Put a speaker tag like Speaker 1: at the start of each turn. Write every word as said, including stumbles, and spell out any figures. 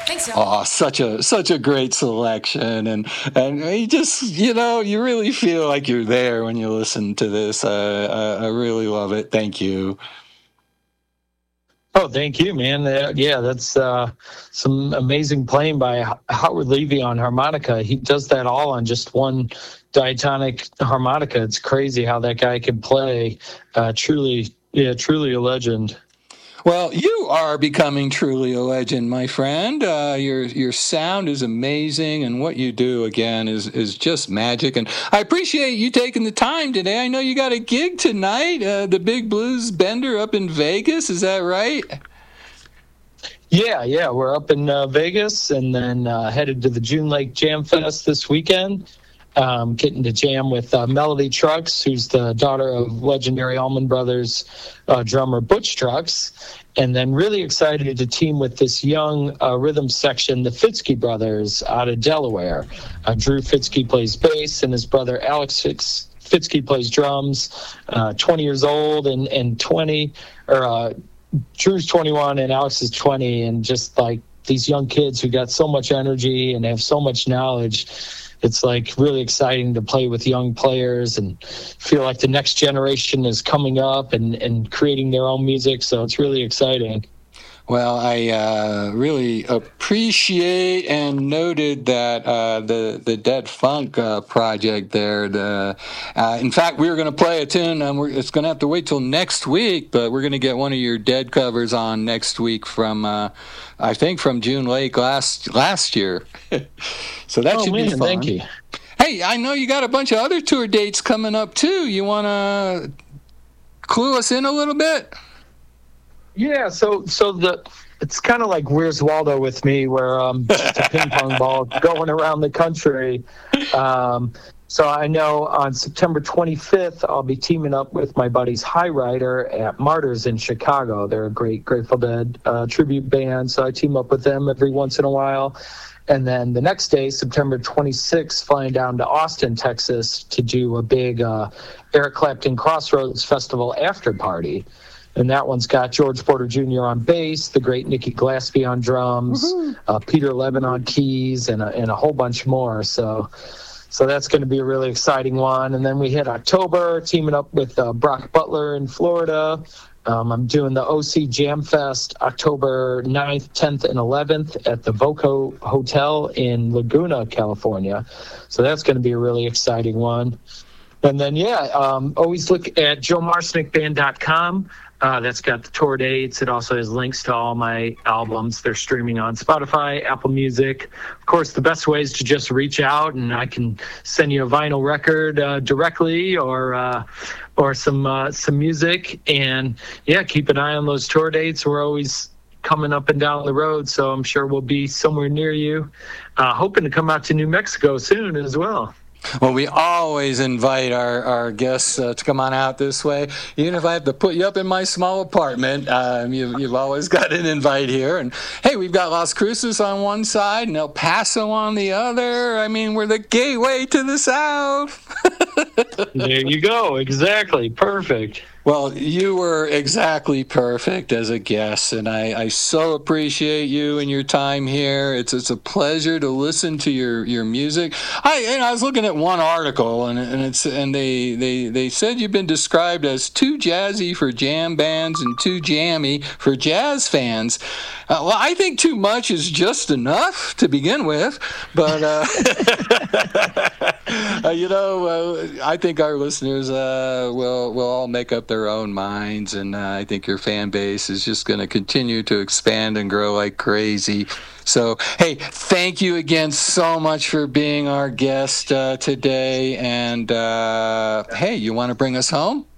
Speaker 1: Thanks, y'all.
Speaker 2: Oh, such a such a great selection, and and you just you know you really feel like you're there when you listen to this. Uh, I, I really love it. Thank you.
Speaker 3: Oh, thank you, man. Uh, yeah, that's uh, some amazing playing by H- Howard Levy on harmonica. He does that all on just one diatonic harmonica. It's crazy how that guy can play. Uh, truly, yeah, truly a legend.
Speaker 2: Well, you are becoming truly a legend, my friend. Uh, your your sound is amazing, and what you do again is is just magic. And I appreciate you taking the time today. I know you got a gig tonight, uh, the Big Blues Bender up in Vegas. Is that right?
Speaker 3: Yeah, yeah, we're up in uh, Vegas, and then uh, headed to the June Lake Jam Fest this weekend. Um, getting to jam with uh, Melody Trucks, who's the daughter of legendary Allman Brothers uh, drummer Butch Trucks, and then really excited to team with this young uh, rhythm section, the Fitzke Brothers, out of Delaware. Uh, Drew Fitzke plays bass, and his brother Alex Fitz- Fitzke plays drums. Uh, twenty years old and and twenty, or uh, Drew's twenty-one and Alex is twenty, and just like these young kids who got so much energy and have so much knowledge. It's like really exciting to play with young players and feel like the next generation is coming up and, and creating their own music. So it's really exciting.
Speaker 2: Well, I uh, really appreciate and noted that uh, the the Dead Funk uh, project there. The, uh, in fact, we were going to play a tune. Um, we're, it's going to have to wait till next week, but we're going to get one of your Dead covers on next week from, uh, I think, from June Lake last last year. So that
Speaker 3: oh,
Speaker 2: should
Speaker 3: man,
Speaker 2: be fun.
Speaker 3: Thank you.
Speaker 2: Hey, I know you got a bunch of other tour dates coming up too. You want to clue us in a little bit?
Speaker 3: Yeah, so so the it's kind of like Where's Waldo with me, where um just a ping pong ball going around the country. Um, so I know on September twenty-fifth, I'll be teaming up with my buddies High Rider at Martyrs in Chicago. They're a great Grateful Dead uh, tribute band, so I team up with them every once in a while. And then the next day, September twenty-sixth, flying down to Austin, Texas, to do a big uh, Eric Clapton Crossroads Festival after party. And that one's got George Porter Junior on bass, the great Nikki Glaspie on drums, uh, Peter Levin on keys, and a, and a whole bunch more. So so that's going to be a really exciting one. And then we hit October, teaming up with uh, Brock Butler in Florida. Um, I'm doing the O C Jam Fest October ninth, tenth, and eleventh at the Voco Hotel in Laguna, California. So that's going to be a really exciting one. And then, yeah, um, always look at joe marsnick band dot com. Uh, that's got the tour dates. It also has links to all my albums. They're streaming on Spotify, Apple Music. Of course, the best way is to just reach out, and I can send you a vinyl record uh, directly, or uh, or some uh, some music. And yeah, keep an eye on those tour dates. We're always coming up and down the road, so I'm sure we'll be somewhere near you. Uh, hoping to come out to New Mexico soon as well.
Speaker 2: Well, we always invite our, our guests uh, to come on out this way. Even if I have to put you up in my small apartment, um, you, you've always got an invite here. And, hey, we've got Las Cruces on one side and El Paso on the other. I mean, we're the gateway to the South.
Speaker 3: There you go. Exactly. Perfect.
Speaker 2: Well, you were exactly perfect as a guest, and I, I so appreciate you and your time here. It's it's a pleasure to listen to your, your music. I and I was looking at one article, and and it's and they, they, they said you've been described as too jazzy for jam bands and too jammy for jazz fans. Uh, well, I think too much is just enough to begin with, but uh, uh, you know, uh, I think our listeners uh, will will all make up their own minds, and uh, I think your fan base is just going to continue to expand and grow like crazy. So, hey, thank you again so much for being our guest uh, today, and uh, hey, you want to bring us home?